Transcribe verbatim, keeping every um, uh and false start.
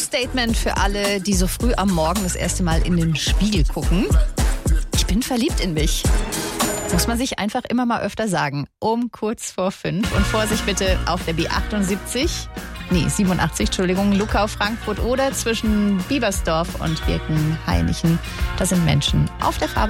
Statement für alle, die so früh am Morgen das erste Mal in den Spiegel gucken. Ich bin verliebt in mich. Muss man sich einfach immer mal öfter sagen. Um kurz vor fünf. Und Vorsicht bitte auf der B achtundsiebzig, nee, siebenundachtzig, Entschuldigung, Luckau-Frankfurt oder zwischen Biebersdorf und Birkenhainichen. Da sind Menschen auf der Fahrbahn.